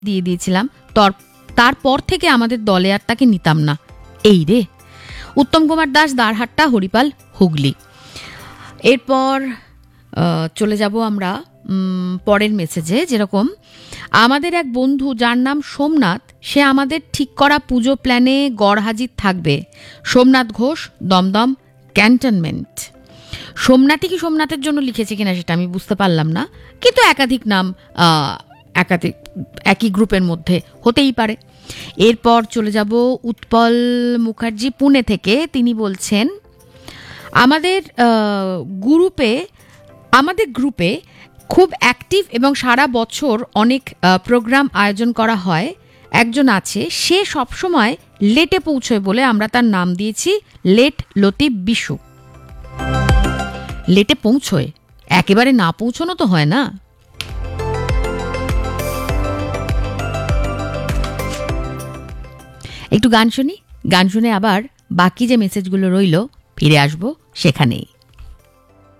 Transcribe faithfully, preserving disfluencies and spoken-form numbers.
দিয়ে দিয়েছিলাম, তারপর থেকে আমাদের দলে আর তাকে নিতাম না। এই রে। উত্তম কুমার দাস, দারহাট্টা, হরিপাল, হুগলি। এরপর চলে যাব আমরা পরের মেসেজে, যেরকম আমাদের এক বন্ধু যার নাম সোমনাথ, সে আমাদের ঠিক করা পুজো প্ল্যানে গড়হাজির থাকবে। সোমনাথ ঘোষ, দমদম ক্যান্টনমেন্ট। সোমনাথই কি সোমনাথের জন্য লিখেছে কিনা সেটা আমি বুঝতে পারলাম না, কিন্তু একাধিক নাম একাধিক একই গ্রুপের মধ্যে হতেই পারে। এরপর চলে যাব উৎপল মুখার্জি, পুনে থেকে। তিনি বলছেন, আমাদের গ্রুপে আমাদের গ্রুপে খুব অ্যাক্টিভ এবং সারা বছর অনেক প্রোগ্রাম আয়োজন করা হয়। একজন আছে, সে সবসময় লেটে পৌঁছয় বলে আমরা তার নাম দিয়েছি লেট লতিফ বিশু। লেটে পৌঁছয়, একেবারে না পৌঁছানো তো হয় না। একটু গান শুনি, গান শুনে আবার বাকি যে মেসেজগুলো রইল ফিরে আসবো সেখানেই।